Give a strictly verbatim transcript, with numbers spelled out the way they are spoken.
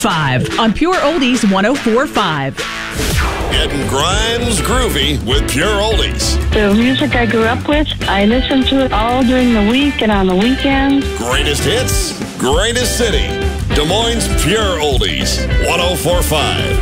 Five on Pure Oldies one oh four point five. Getting Grimes groovy with Pure Oldies. The music I grew up with, I listen to it all during the week and on the weekends. Greatest hits, greatest city. Des Moines Pure Oldies one oh four point five.